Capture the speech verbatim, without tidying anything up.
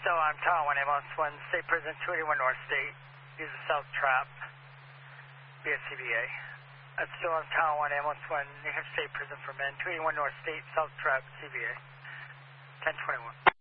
still on Tower one ambulance one, State Prison two eighty-one North State. Use a self trap via C B A. That's still on Tower one ambulance one, New Hampshire State Prison for Men, two eighty-one North State, self trap C B A. ten twenty-one.